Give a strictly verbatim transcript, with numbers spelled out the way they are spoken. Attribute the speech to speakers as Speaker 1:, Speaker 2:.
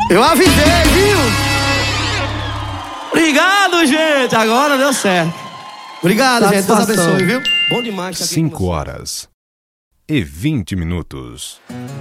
Speaker 1: Eu avisei, viu?
Speaker 2: Obrigado, gente. Agora deu certo.
Speaker 1: Obrigado, gente. Deus
Speaker 2: Satisfação.
Speaker 1: abençoe, viu? Bom demais estar aqui com
Speaker 3: Cinco
Speaker 1: você.
Speaker 3: horas e vinte minutos.